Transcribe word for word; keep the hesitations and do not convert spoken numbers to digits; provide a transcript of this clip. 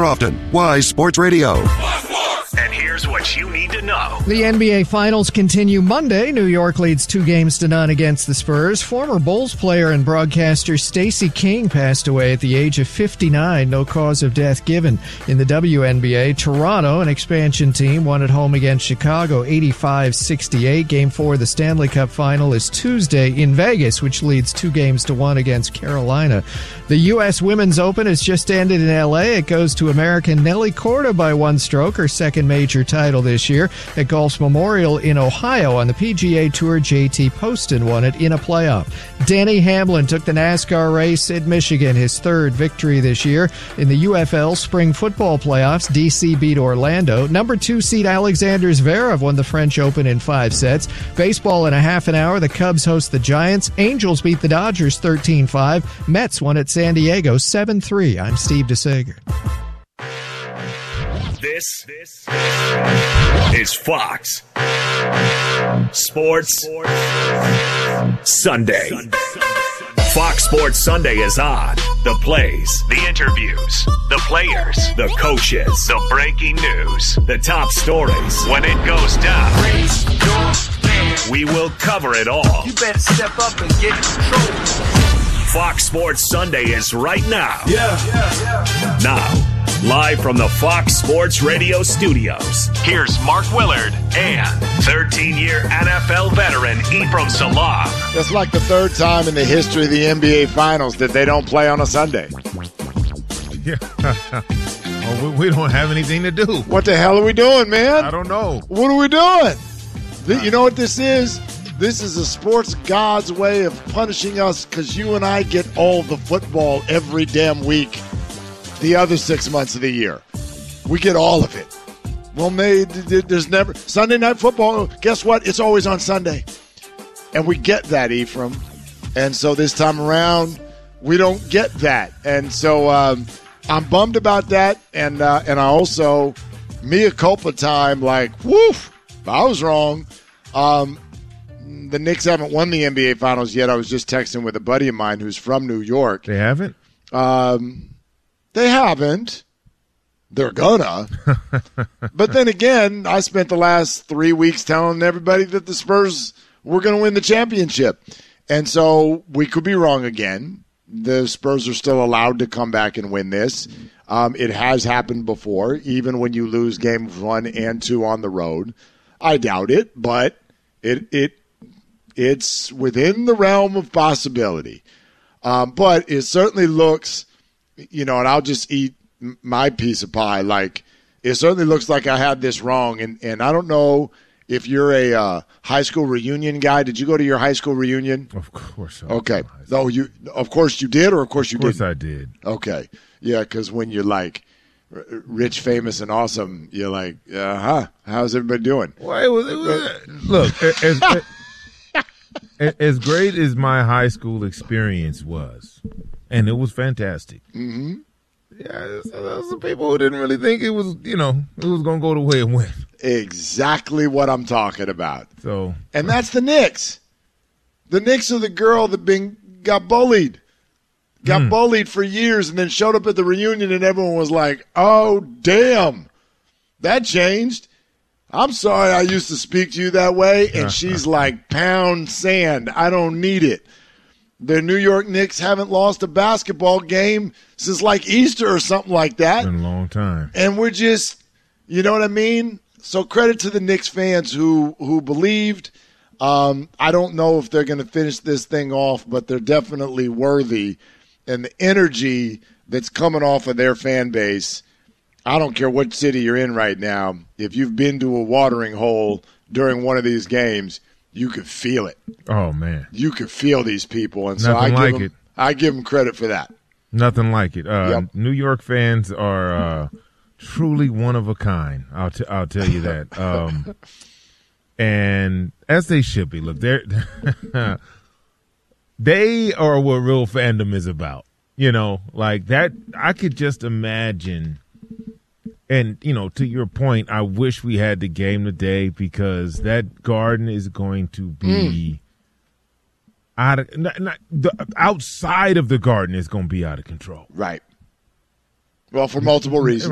more often. Wise Sports Radio. And here's what you need to know. The N B A Finals continue Monday. New York leads two games to none against the Spurs. Former Bulls player and broadcaster Stacey King passed away at the age of fifty-nine. No cause of death given. In the W N B A, Toronto, an expansion team, won at home against Chicago eighty-five sixty-eight. Game four of the Stanley Cup Final is Tuesday in Vegas, which leads two games to one against Carolina. The U S Women's Open has just ended in L A. It goes to American Nelly Korda by one stroke, her second major title this year. At Golf's Memorial in Ohio on the P G A Tour, J T Poston won it in a playoff. Danny Hamlin took the NASCAR race at Michigan, his third victory this year. In the U F L Spring Football Playoffs, D C beat Orlando. Number two seed Alexander Zverev won the French Open in five sets. Baseball in a half an hour, the Cubs host the Giants. Angels beat the Dodgers thirteen five. Mets won at San Diego seven three. I'm Steve DeSager. This, this is Fox Sports Sunday. Fox Sports Sunday is on. The plays, the interviews, the players, the coaches, the breaking news, the top stories. When it goes down, we will cover it all. You better step up and get in control. Fox Sports Sunday is right now. Yeah, yeah, yeah. Now. Live from the Fox Sports Radio studios, here's Mark Willard and thirteen-year N F L veteran Ephraim Salaam. That's like the third time in the history of the N B A Finals that they don't play on a Sunday. Yeah. Oh, we, we don't have anything to do. What the hell are we doing, man? I don't know. What are we doing? You know what this is? This is a sports god's way of punishing us because you and I get all the football every damn week. The other six months of the year, we get all of it. Well, made there's never Sunday night football. Guess what? It's always on Sunday, and we get that, Ephraim. And so this time around, we don't get that, and so um, I'm bummed about that. And uh, and I also mea culpa time. Like, woof, I was wrong. Um, the Knicks haven't won the N B A Finals yet. I was just texting with a buddy of mine who's from New York. They haven't. Um. They haven't. They're gonna. But then again, I spent the last three weeks telling everybody that the Spurs were going to win the championship. And so we could be wrong again. The Spurs are still allowed to come back and win this. Um, it has happened before, even when you lose games one and two on the road. I doubt it, but it it it's within the realm of possibility. Um, but it certainly looks... You know, and I'll just eat my piece of pie. Like, it certainly looks like I had this wrong. And, and I don't know if you're a uh, high school reunion guy. Did you go to your high school reunion? Of course. Okay. Oh, you. Of course you did, or of course you didn't? Of course I did. Okay. Yeah, because when you're like r- rich, famous, and awesome, you're like, uh huh. How's everybody doing? Well, it was, it was, look, as, as, as great as my high school experience was. And it was fantastic. Mm-hmm. Yeah, there was some people who didn't really think it was, you know, it was going to go the way it went. Exactly what I'm talking about. So, and that's the Knicks. The Knicks are the girl that been got bullied, got mm. bullied for years, and then showed up at the reunion, and everyone was like, "Oh, damn, that changed." I'm sorry, I used to speak to you that way, and she's like, "Pound sand. I don't need it." The New York Knicks haven't lost a basketball game since like Easter or something like that. It's been a long time. And we're just, you know what I mean? So credit to the Knicks fans who, who believed. Um, I don't know if they're going to finish this thing off, but they're definitely worthy. And the energy that's coming off of their fan base, I don't care what city you're in right now, if you've been to a watering hole during one of these games, you could feel it. Oh, man. You could feel these people. And so Nothing I like give them, it. I give them credit for that. Nothing like it. Uh, Yep. New York fans are uh, truly one of a kind. I'll t- I'll tell you that. Um, and as they should be. Look, they're they are what real fandom is about. You know, like that. I could just imagine. And, you know, to your point, I wish we had the game today because that Garden is going to be mm. out of not, not, the outside of the Garden is going to be out of control. Right. Well, for multiple reasons.